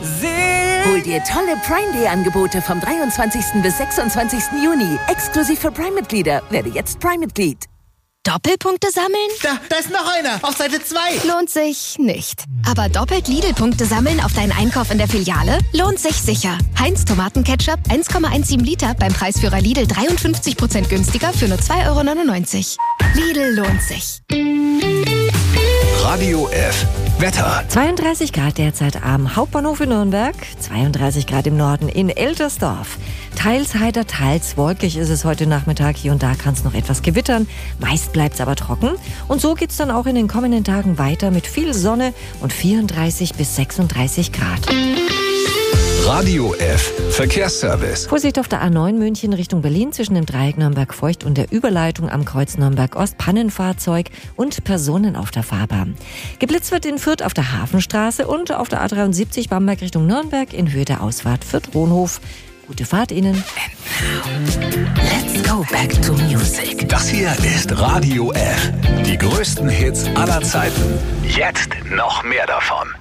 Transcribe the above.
Hol dir tolle Prime Day Angebote vom 23. bis 26. Juni. Exklusiv für Prime-Mitglieder. Werde jetzt Prime-Mitglied. Doppelpunkte sammeln? Da ist noch einer. Auf Seite 2. Lohnt sich nicht. Aber doppelt Lidl-Punkte sammeln auf deinen Einkauf in der Filiale? Lohnt sich sicher. Heinz Tomatenketchup 1,17 Liter beim Preisführer Lidl 53% günstiger für nur 2,99 €. Lidl lohnt sich. Radio F. Wetter. 32 Grad derzeit am Hauptbahnhof in Nürnberg, 32 Grad im Norden in Eltersdorf. Teils heiter, teils wolkig ist es heute Nachmittag. Hier und da kann es noch etwas gewittern. Meist bleibt es aber trocken. Und so geht es dann auch in den kommenden Tagen weiter mit viel Sonne und 34 bis 36 Grad. Radio F. Verkehrsservice. Vorsicht auf der A9 München Richtung Berlin zwischen dem Dreieck Nürnberg-Feucht und der Überleitung am Kreuz Nürnberg-Ost. Pannenfahrzeug und Personen auf der Fahrbahn. Geblitzt wird in Fürth auf der Hafenstraße und auf der A73 Bamberg Richtung Nürnberg in Höhe der Ausfahrt Fürth-Rohnhof. Gute Fahrt Ihnen. Let's go back to music. Das hier ist Radio F. Die größten Hits aller Zeiten. Jetzt noch mehr davon.